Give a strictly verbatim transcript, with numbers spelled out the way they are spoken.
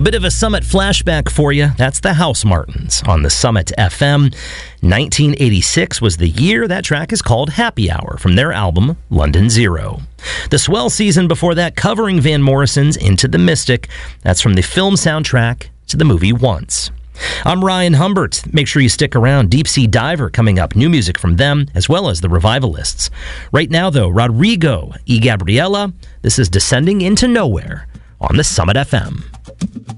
bit of a Summit flashback for you. That's the Housemartins on the Summit F M. nineteen eighty-six was the year. That track is called Happy Hour from their album London Zero. The Swell season before that, covering Van Morrison's Into the Mystic. That's from the film soundtrack to the movie Once. I'm Ryan Humbert. Make sure you stick around. Deep Sea Diver coming up. New music from them, as well as the Revivalists. Right now, though, Rodrigo y Gabriela. This is Descending into Nowhere on the Summit F M.